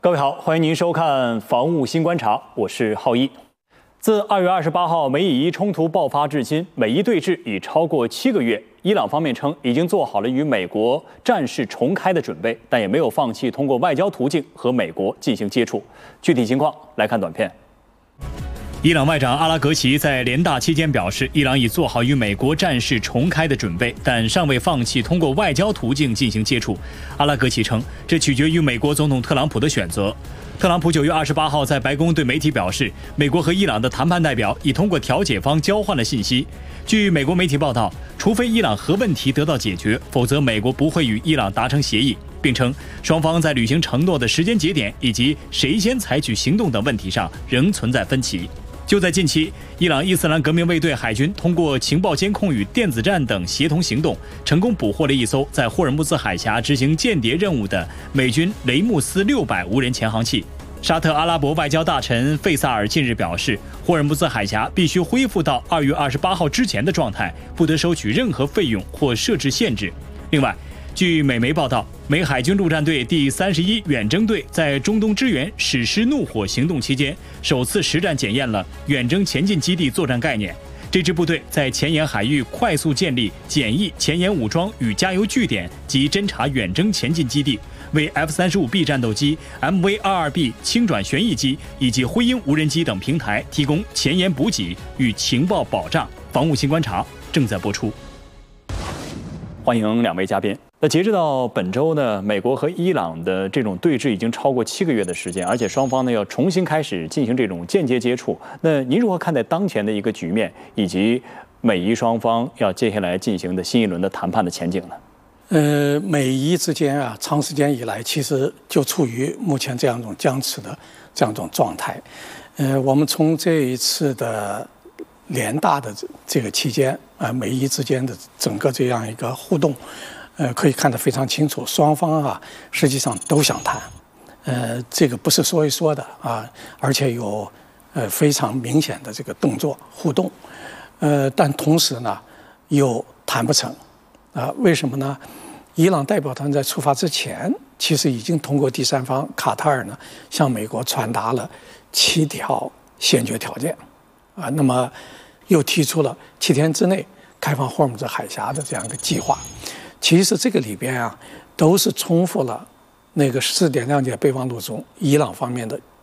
各位好，欢迎您收看《防务新观察》，我是浩一。自2月28号美以伊冲突爆发至今，美伊对峙已超过7个月。伊朗方面称已经做好了与美国战事重开的准备，但也没有放弃通过外交途径和美国进行接触。具体情况来看短片。伊朗外长阿拉格齐在联大期间表示，伊朗已做好与美国战事重开的准备，但尚未放弃通过外交途径进行接触。阿拉格齐称，这取决于美国总统特朗普的选择。特朗普9月28号在白宫对媒体表示，美国和伊朗的谈判代表已通过调解方交换了信息。据美国媒体报道，除非伊朗核问题得到解决，否则美国不会与伊朗达成协议，并称双方在履行承诺的时间节点以及谁先采取行动等问题上仍存在分歧。就在近期，伊朗伊斯兰革命卫队海军通过情报监控与电子战等协同行动，成功捕获了一艘在霍尔木兹海峡执行间谍任务的美军雷姆斯600无人潜航器。沙特阿拉伯外交大臣费萨尔近日表示，霍尔木兹海峡必须恢复到2月28号之前的状态，不得收取任何费用或设置限制。另外，据美媒报道，美海军陆战队第31远征队在中东支援史诗怒火行动期间，首次实战检验了远征前进基地作战概念。这支部队在前沿海域快速建立简易前沿武装与加油据点及侦察远征前进基地，为 F-35B 战斗机、MV-22B 轻转旋翼机以及辉鹰无人机等平台提供前沿补给与情报保障。防务新观察正在播出。欢迎两位嘉宾。那截止到本周呢，美国和伊朗的这种对峙已经超过7个月的时间，而且双方呢要重新开始进行这种间接接触。那您如何看待当前的一个局面，以及美伊双方要接下来进行的新一轮的谈判的前景呢？ 美伊之间啊，长时间以来其实就处于目前这样一种僵持的这样一种状态。我们从这一次的联大的这个期间啊，美伊之间的整个这样一个互动，可以看得非常清楚，双方啊实际上都想谈，这个不是说一说的啊，而且有非常明显的这个动作互动，但同时呢又谈不成啊，为什么呢？伊朗代表团在出发之前，其实已经通过第三方卡塔尔呢向美国传达了7条先决条件啊，那么又提出了7天之内开放霍尔木兹海峡的这样一个计划。其实这个里边啊，都是重复了那个14点谅解备忘录中伊朗方面的